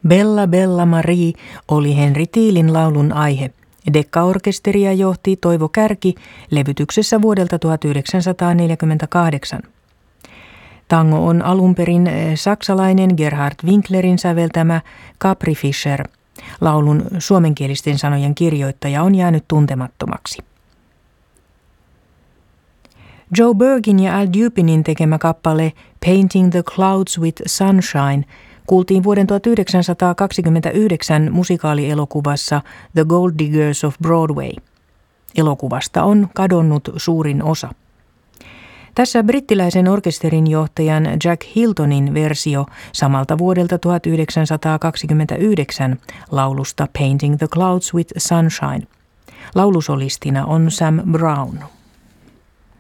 Bella Bella Marie oli Henry Thielin laulun aihe. Dekkaorkesteria johti Toivo Kärki levytyksessä vuodelta 1948. Tango on alun perin saksalainen Gerhard Winklerin säveltämä Capri Fischer. Laulun suomenkielisten sanojen kirjoittaja on jäänyt tuntemattomaksi. Joe Bergin ja Al Dupinin tekemä kappale Painting the Clouds with Sunshine kuultiin vuoden 1929 musikaalielokuvassa The Gold Diggers of Broadway. Elokuvasta on kadonnut suurin osa. Tässä brittiläisen orkesterin johtajan Jack Hiltonin versio samalta vuodelta 1929 laulusta Painting the Clouds with Sunshine. Laulusolistina on Sam Brown.